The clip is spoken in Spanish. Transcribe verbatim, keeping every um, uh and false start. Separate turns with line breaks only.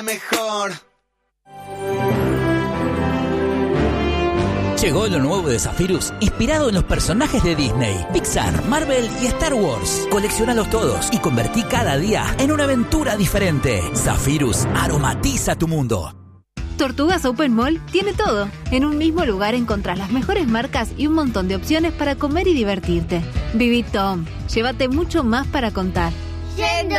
Mejor.
Llegó lo nuevo de Zephyrus, inspirado en los personajes de Disney, Pixar, Marvel y Star Wars. Colecciónalos todos y convertí cada día en una aventura diferente. Zephyrus aromatiza tu mundo.
Tortugas Open Mall tiene todo. En un mismo lugar encontrás las mejores marcas y un montón de opciones para comer y divertirte. Viví Tom. Llévate mucho más para contar.
Yendo